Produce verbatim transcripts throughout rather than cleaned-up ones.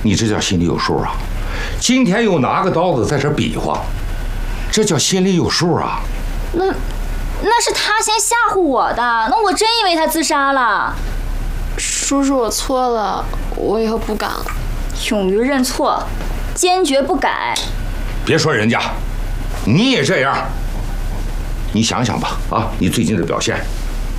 你这叫心里有数啊！今天又拿个刀子在这比划，这叫心里有数啊！ 那那是他先吓唬我的，那我真以为他自杀了。 叔叔，我错了，我以后不敢了。 勇于认错，坚决不改。 别说人家，你也这样。你想想吧，啊，你最近的表现。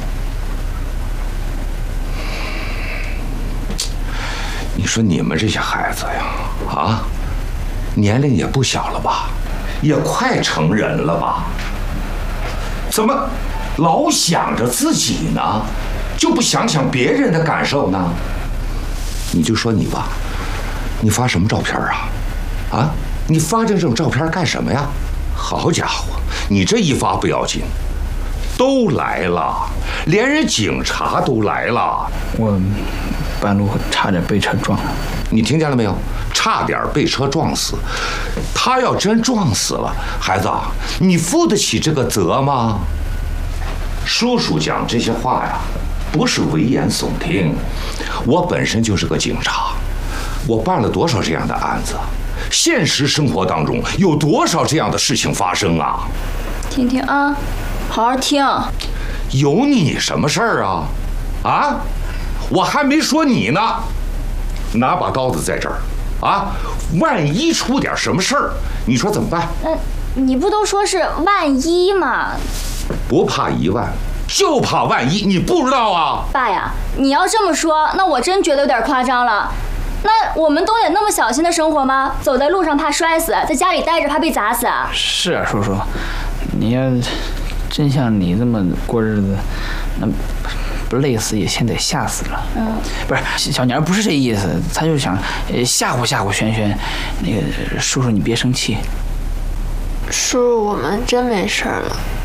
你说你们这些孩子呀，啊，年龄也不小了吧，也快成人了吧？怎么老想着自己呢，就不想想别人的感受呢？你就说你吧，你发什么照片啊？啊，你发这种照片干什么呀？好家伙，你这一发不要紧，都来了，连人警察都来了。 我半路差点被车撞了， 你听见了没有？差点被车撞死。他要真撞死了，孩子，你负得起这个责吗？叔叔讲这些话呀，不是危言耸听。我本身就是个警察，我办了多少这样的案子，现实生活当中有多少这样的事情发生啊？ 听听啊，好好听。 有你什么事儿啊？啊？我还没说你呢，拿把刀子在这儿，啊，万一出点什么事儿，你说怎么办？ 嗯，你不都说是万一吗？ 不怕一万，就怕万一，你不知道啊？ 爸呀，你要这么说，那我真觉得有点夸张了。那我们都得那么小心的生活吗？走在路上怕摔死，在家里待着怕被砸死啊？ 是啊，叔叔，你要真像你这么过日子，那不累死也先得吓死了。嗯，不是小娘不是这意思，她就想吓唬吓唬轩轩。那个叔叔你别生气。 叔叔，我们真没事了。